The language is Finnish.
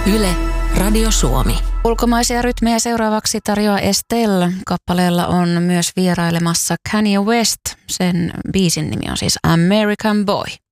Yle, Radio Suomi. Ulkomaisia rytmejä seuraavaksi tarjoaa Estelle. Kappaleella on myös vierailemassa Kanye West. Sen biisin nimi on siis American Boy.